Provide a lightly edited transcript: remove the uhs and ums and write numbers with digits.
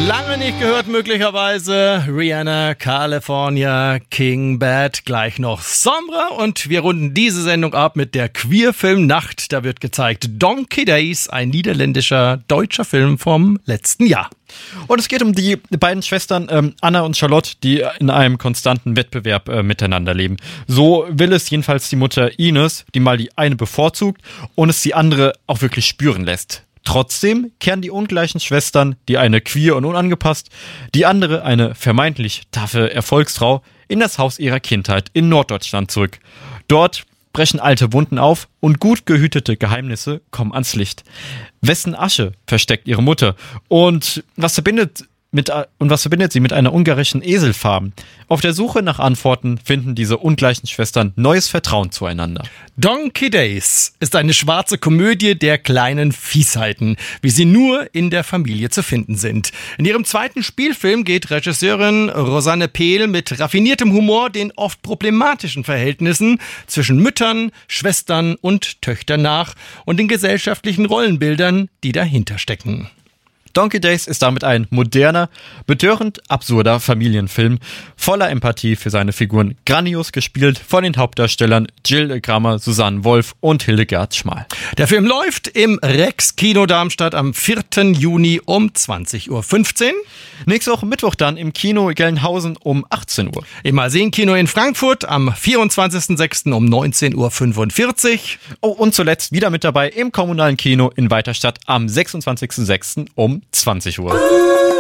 Lange nicht gehört möglicherweise. Rihanna, California, King Bad, gleich noch Sombra. Und wir runden diese Sendung ab mit der Queerfilm-Nacht. Da wird gezeigt Donkey Days, ein niederländischer, deutscher Film vom letzten Jahr. Und es geht um die beiden Schwestern Anna und Charlotte, die in einem konstanten Wettbewerb miteinander leben. So will es jedenfalls die Mutter Ines, die mal die eine bevorzugt und es die andere auch wirklich spüren lässt. Trotzdem kehren die ungleichen Schwestern, die eine queer und unangepasst, die andere eine vermeintlich taffe Erfolgsfrau, in das Haus ihrer Kindheit in Norddeutschland zurück. Dort brechen alte Wunden auf und gut gehütete Geheimnisse kommen ans Licht. Wessen Asche versteckt ihre Mutter? Und was verbindet sie mit einer ungarischen Eselfarm? Auf der Suche nach Antworten finden diese ungleichen Schwestern neues Vertrauen zueinander. Donkey Days ist eine schwarze Komödie der kleinen Fiesheiten, wie sie nur in der Familie zu finden sind. In ihrem zweiten Spielfilm geht Regisseurin Rosanne Pehl mit raffiniertem Humor den oft problematischen Verhältnissen zwischen Müttern, Schwestern und Töchtern nach und den gesellschaftlichen Rollenbildern, die dahinter stecken. Donkey Days ist damit ein moderner, betörend absurder Familienfilm, voller Empathie für seine Figuren, grandios gespielt von den Hauptdarstellern Jill Grammer, Susanne Wolf und Hildegard Schmal. Der Film läuft im Rex Kino Darmstadt am 4. Juni um 20.15 Uhr. Nächste Woche Mittwoch dann im Kino Gelnhausen um 18 Uhr. Im Arsen-Kino in Frankfurt am 24.06. um 19.45 Uhr. Oh, und zuletzt wieder mit dabei im kommunalen Kino in Weiterstadt am 26.06. um 20 Uhr.